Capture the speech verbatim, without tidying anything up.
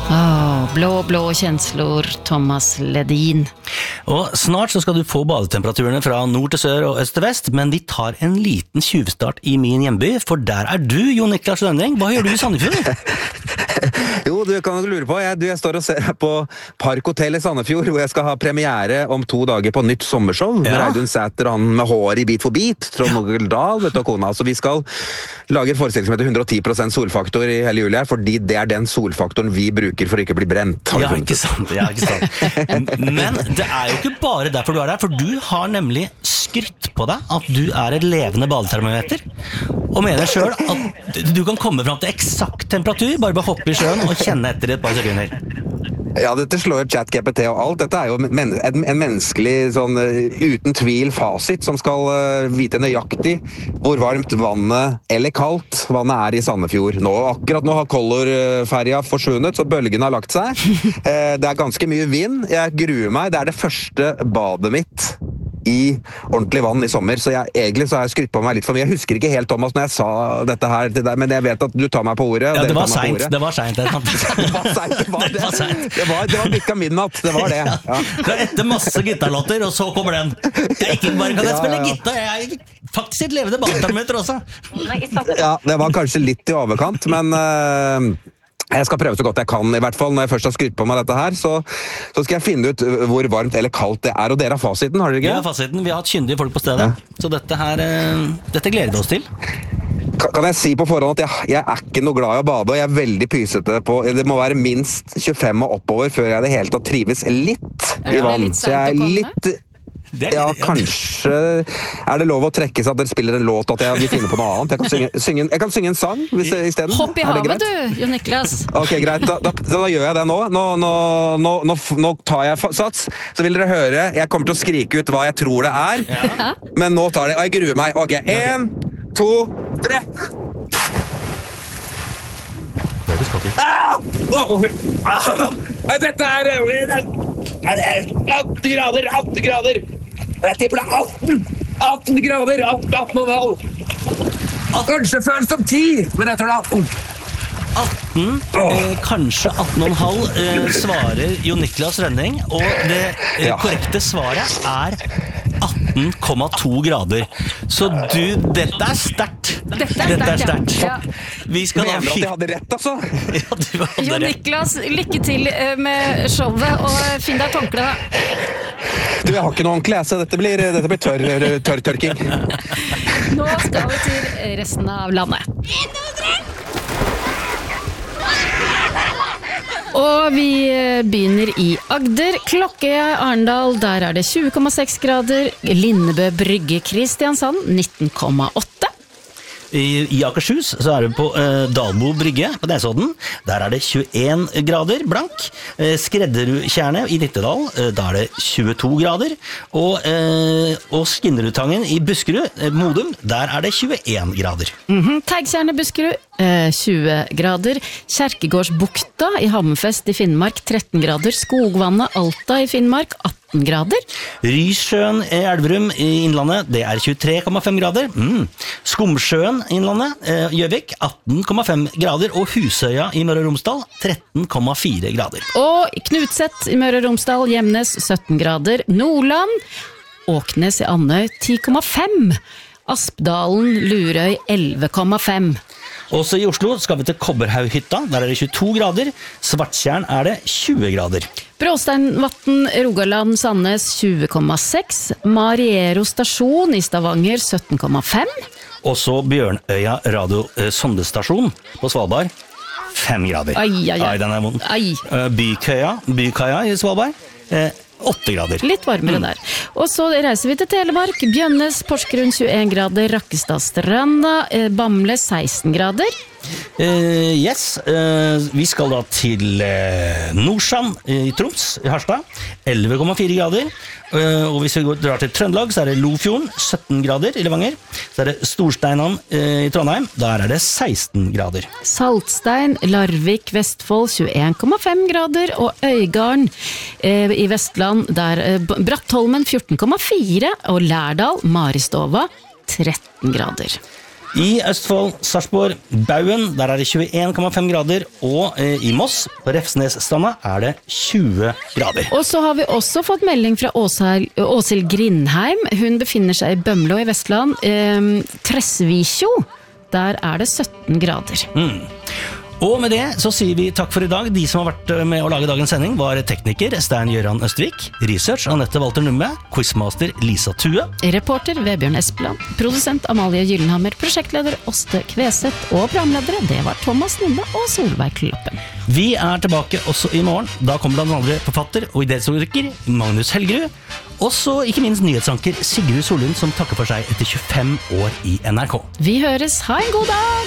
Oh, blå, blå känslor, Thomas Ledin. Og snart så skal du få badetemperaturene fra nord til sør og øst til vest, men vi tar en liten tjuvstart i min hjemby, for der er du, Jon Niklas Rønning. Hva gjør du i Sandefjord? Jo, du kan nok lure på. Jeg, du, jeg står og ser her på Park Hotel i Sandefjord, hvor jeg skal ha premiere om to dager på nytt sommershow. Ja. Med Reidun Sæter, han med hår i Bit for bit, Trond Mogel-Dahl, vet du, og kona. Så vi skal lage en forestilling som heter hundre og ti prosent solfaktor i hele juli her, fordi det er den solfaktoren vi bruker for ikke å bli brent. Ja, ikke sant, ja, ikke sant. Men det er jo ikke bare derfor du er der, for du har nemlig skrytt på deg at du er et levende badetermometer, og mener selv at du kan komme frem til eksakt temperatur, bare ved å hoppe i sjøen og kjenne etter et par sekunder. Ja, dette slår ChatGPT og alt. Dette er jo men, en, en menneskelig, sånn, uten tvil fasit, som skal uh, vite nøyaktig hvor varmt vannet, eller kaldt, vannet er i Sandefjord. Nå, akkurat nå har Kollor-ferja forsvunnet, så bølgen har lagt seg. Uh, det er ganske mye vind. Jeg gruer meg. Det er det første badet mitt i ordentlig vann i sommer, så jeg, egentlig så har jeg skrytt på meg litt for mye. Jeg husker ikke helt, Thomas, når jeg sa dette her til deg, men jeg vet at du tar meg på ordet. Ja, det var sent, det var sent. Det var sent, det var det. Det var, det var, det var bikka midnatt, det var det. Ja. Det er etter masse gitarlåter, og så kommer den. Jeg ikke bare kan jeg spille gitar, jeg er faktisk et levende badetermometer også. Ja, det var kanskje litt i overkant, men uh, jeg skal prøve så godt jeg kan, i hvert fall når jeg først har skrytt på meg dette her, så, så skal jeg finne ut hvor varmt eller kaldt det er, og dere har fasiten, har dere ikke? Vi har fasiten, vi har hatt kyndige folk på stedet, ja. Så dette her, dette gleder vi oss til. Kan jeg si på forhånd at jeg, jeg er ikke noe glad i å bade, og jeg er veldig pysete på, det må være minst tjuefem og oppover før jeg det hele tatt trives litt i vann, så jeg er litt... Ja, kanskje er det lov å trekke seg at dere spiller en låt at jeg vil finne på noe annet. Jeg kan synge, synge, jeg kan synge en sang hvis det, i stedet. Hopp i havet du, Jon Niklas. Ok, greit, da, da, da gjør jeg det nå. Nå, nå, nå, nå, nå tar jeg sats. Så vil dere høre, jeg kommer til å skrike ut hva jeg tror det er. Ja. Men nå tar det, og jeg gruer meg. Ok, en, to, tre. Dette er atten grader, atten grader. Jeg tipper det er atten, atten grader, atten og en halv. Kanskje føles som ti, men jeg tror det er atten. atten, eh, kanskje atten og en halv, eh, svarer Jon Niklas Rønning, og det eh, korrekte svaret er atten komma to grader. Så du, dette er sterkt. Dette er sterkt, sterkt. Ja. Vi skal Mener du at jeg hadde rett, altså? Ja, du hadde Jon rett. Niklas, lykke til med showet, og finn deg et håndkle. Du, jeg har ikke noe ordentlig, så dette blir, dette blir tørr, tørr, tørking. Nå skal vi til resten av landet. Og vi begynner i Agder, Klokke, Arendal, der er det tjue komma seks grader, Lindebø Brygge, Kristiansand, nitten komma åtte. I, I Akershus så er det på eh, Dalbo Brygge på Nesodden. Der er det tjueen grader blank. Eh, Skredderudtjernet i Nittedal, eh, da er det tjueto grader. Og, eh, og Skinnerudtangen i Buskerud, eh, Modum, der er det tjueen grader. Mm-hmm. Teigtjernet Buskerud, eh, tjue grader. Kjerkegårdsbukta i Hammerfest i Finnmark, tretten grader. Skogvannet Alta i Finnmark, atten grader. Rysjøen i Elverum i Innlandet, det er tjuetre komma fem grader. Mm. Skomsjøen i Innlandet, eh, Gjøvik, atten komma fem grader. Og Husøya i Møre og Romsdal, tretten komma fire grader. Og Knutset i Møre og Romsdal, Gjemnes, sytten grader. Nordland, Åknes i Andøy, ti komma fem. Aspdalen, Lurøy, elleve komma fem. Også i Oslo skal vi til Kobberhaughytta, der er det tjueto grader. Svarttjern er det tjue grader. Bråsteinvatn, Rogaland, Sandnes, tjue komma seks. Mariero stasjon i Stavanger, sytten komma fem. Også Bjørnøya radio eh, sondestasjon på Svalbard, fem grader. Ai, ai, ai. Ai, den er vond. Ai. Eh, Bykøya, Bykaia i Svalbard, eh, åtte grader. Litt varmere mm. der. Og så reiser vi til Telemark. Bjønnes, Porsgrunn, tjueen grader. Rakkestadstranda, eh, Bamble, seksten grader. Uh, yes, uh, vi skal da til uh, Nordsjøen i Troms, i Harstad, elleve komma fire grader. Uh, og hvis vi går, drar til Trøndelag, så er det Lofjorden, sytten grader i Levanger. Så er det Storsteinan uh, i Trondheim, der er det seksten grader. Saltstein, Larvik, Vestfold, tjueen komma fem grader. Og Øygarden uh, i Vestland, der uh, Brattholmen, fjorten komma fire. Og Lærdal, Maristova, tretten grader. I Østfold, Sarpsborg, Bauen, der er det tjueen komma fem grader, og eh, i Moss, på Refsnesstranda, er det tjue grader. Og så har vi også fått melding fra Åshild, Åshild Grindheim. Hun befinner seg i Bømlo i Vestland. Eh, Tresvikjo, der er det sytten grader. Mm. Og med det så sier vi takk for i dag. De som har vært med å lage dagens sending var tekniker Stein Gjøran Østvik, research Anette Walter Numme, quizmaster Lisa Tue, Reporter Vebjørn Espeland, produsent Amalie Gyllenhammer, prosjektleder Åste Kveset og programledere det var Thomas Nunde og Solveig Kloppen. Vi er tilbake også i morgen. Da kommer blant andre forfatter og idéhistoriker Magnus Helgerud, og så ikke minst nyhetsanker Sigrid Solund som takker for seg etter tjuefem år i N R K. Vi høres, ha en god dag!